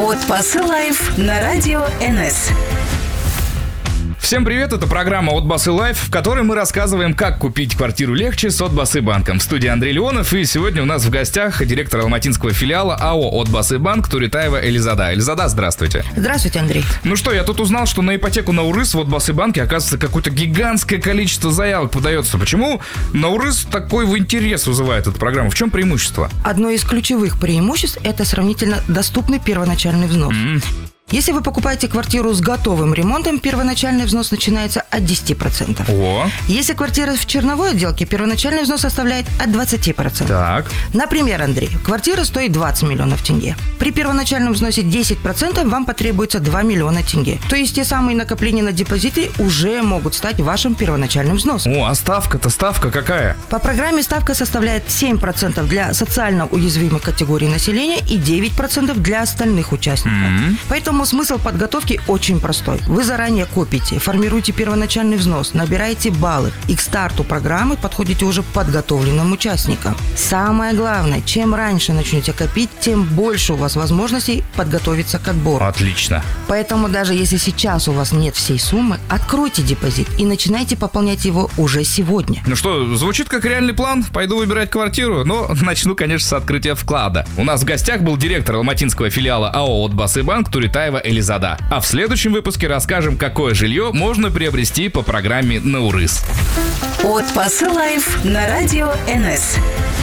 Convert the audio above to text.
От Басы Лайф на радио НС. Всем привет, это программа «От Басы Лайф», в которой мы рассказываем, как купить квартиру легче с От Басы банком. В студии Андрей Леонов, и сегодня у нас в гостях директор алматинского филиала АО «От Басы банк» Туритаева Элизада. Элизада, здравствуйте. Здравствуйте, Андрей. Ну что, я тут узнал, что на ипотеку на УРЫС в От Басы банке, оказывается, какое-то гигантское количество заявок подается. Почему на УРЫС такой интерес вызывает эта программа? В чем преимущество? Одно из ключевых преимуществ – это сравнительно доступный первоначальный взнос. Если вы покупаете квартиру с готовым ремонтом, первоначальный взнос начинается от 10%. О, Если квартира в черновой отделке, первоначальный взнос составляет от 20%. так. Например, Андрей, квартира стоит 20 миллионов тенге. При первоначальном взносе 10% вам потребуется 2 миллиона тенге. То есть те самые накопления на депозиты уже могут стать вашим первоначальным взносом. О, а ставка какая? По программе ставка составляет 7% для социально уязвимых категорий населения и 9% для остальных участников. Поэтому смысл подготовки очень простой. Вы заранее копите, формируете первоначальный взнос, набираете баллы и к старту программы подходите уже подготовленным участникам. Самое главное, чем раньше начнете копить, тем больше у вас возможностей подготовиться к отбору. Отлично. Поэтому даже если сейчас у вас нет всей суммы, откройте депозит и начинайте пополнять его уже сегодня. Ну что, звучит как реальный план. Пойду выбирать квартиру, но начну, конечно, с открытия вклада. У нас в гостях был директор алматинского филиала АО «От Басы банк» Туритаева Элизада. А в следующем выпуске расскажем, какое жилье можно приобрести по программе на УРЫС. От Басы Лайф на радио НС.